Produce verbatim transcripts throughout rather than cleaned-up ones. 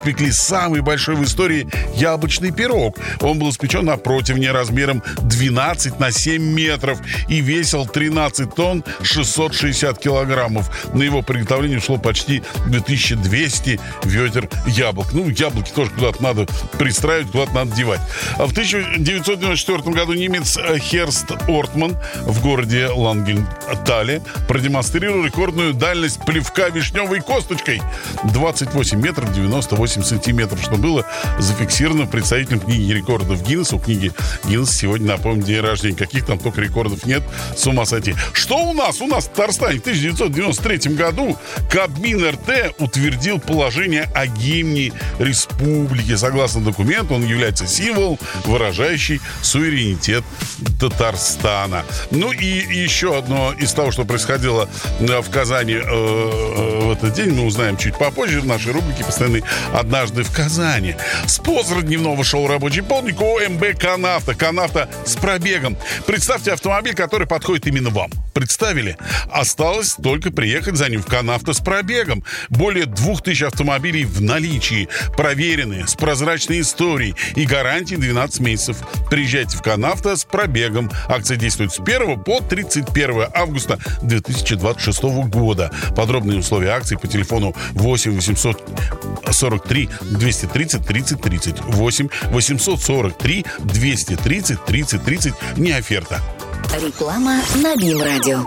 пекли самый большой в истории яблочный пирог. Он был испечен на противне размером двенадцать на семь метров и весил тринадцать тонн шестьсот шестьдесят килограммов. На его приготовление ушло почти две тысячи двести ведер яблок. Ну, яблоки тоже куда-то надо пристраивать, куда-то надо девать. А в тысяча девятьсот девяносто четвёртом году немец Херст Ортман в городе Лангентале продемонстрировал рекордную дальность плевка вишневой косточкой двадцать восемь метров девяносто восемь сантиметров, что было зафиксировано представителем книги рекордов Гиннесса. У книги Гиннесса сегодня, напомню, день рождения. Каких там только рекордов нет, с ума сойти. Что у нас? У нас в Татарстане в тысяча девятьсот девяносто третьем году Кабмин эр тэ утвердил положение о гимне республики. Согласно документу, он является символом, выражающий суверенитет Татарстана. Ну и еще одно из того, что происходило в Казани э, в этот день, мы узнаем чуть попозже в нашей рубрике «Постоянный однажды в Казани». Спонсор дневного шоу «Рабочий полдник» о эм бэ «Канавто». «Канавто» с пробегом. Представьте автомобиль, который подходит именно вам. Представили? Осталось только приехать за ним в «Канавто» с пробегом. Более двух тысяч автомобилей в наличии. Проверенные, с прозрачной историей и гарантией двенадцать месяцев. Приезжайте в «Канавто» с пробегом. Акция действует с первого по тридцать первое августа две тысячи двадцать шестого года. Подробные условия акции по телефону восемь восемьсот сорок три двести тридцать тридцать тридцать. восемь восемьсот сорок три двести тридцать тридцать тридцать. Не оферта. Реклама на БИМ-радио.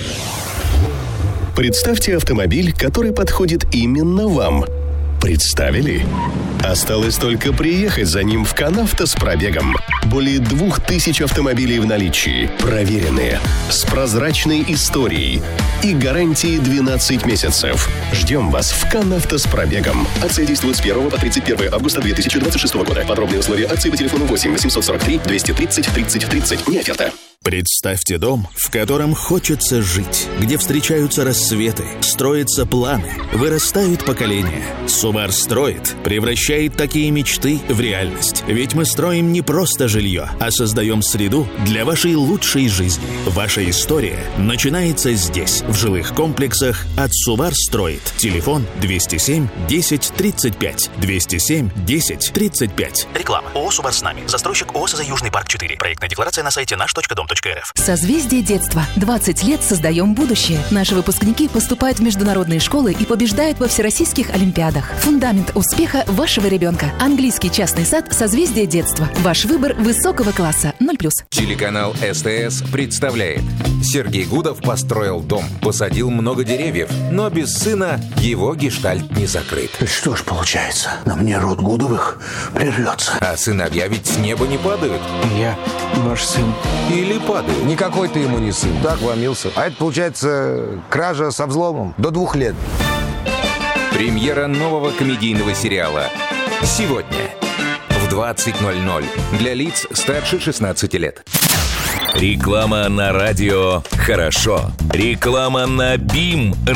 Представьте автомобиль, который подходит именно вам. Представили? Осталось только приехать за ним в «Канавто» с пробегом. Более двух тысяч автомобилей в наличии. Проверенные, с прозрачной историей и гарантией двенадцать месяцев. Ждем вас в «Канавто» с пробегом. Акция действует с первого по тридцать первое августа две тысячи двадцать шестого года. Подробные условия акции по телефону восемь восемьсот сорок три двести тридцать тридцать тридцать. Не оферта. Представьте дом, в котором хочется жить, где встречаются рассветы, строятся планы, вырастают поколения. Сумар строит, превращает такие мечты в реальность. Ведь мы строим не просто жилье, а создаем среду для вашей лучшей жизни. Ваша история начинается здесь, в жилых комплексах от Сумар строит. Телефон двести семь десять тридцать пять. двести семь десять тридцать пять. Реклама. ООО «Сумар с нами». Застройщик ООО «СЗ Южный парк четыре». Проектная декларация на сайте наш точка дом точка эр эф. Созвездие детства. двадцать лет создаем будущее. Наши выпускники поступают в международные школы и побеждают во всероссийских олимпиадах. Фундамент успеха вашего ребенка. Английский частный сад «Созвездие детства». Ваш выбор высокого класса. ноль плюс. Телеканал эс тэ эс представляет. Сергей Гудов построил дом, посадил много деревьев, но без сына его гештальт не закрыт. Что ж получается, на мне род Гудовых прервется. А сыновья ведь с неба не падают. Я ваш сын. Или падают. Никакой ты ему не сын. Так вломился. А это, получается, кража со взломом. До двух лет. Премьера нового комедийного сериала. Сегодня в двадцать ноль ноль. Для лиц старше шестнадцати лет. Реклама на радио «Хорошо». Реклама на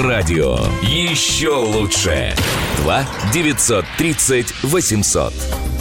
БИМ-радио. Еще лучше. два девятьсот тридцать восемьсот.